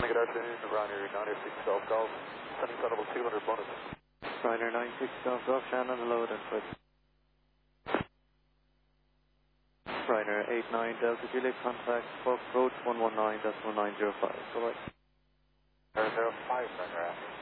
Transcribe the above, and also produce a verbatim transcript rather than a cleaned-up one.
Good afternoon, Ryanair nine six Golf Golf, sending flight level two hundred bonus. Ryanair nine six Golf Golf, Shannon, hello, and foot. Ryanair eight nine Delta Juliet, contact Fox Road one one nine, that's one nine zero five, bye-bye. zero zero five, Ryanair.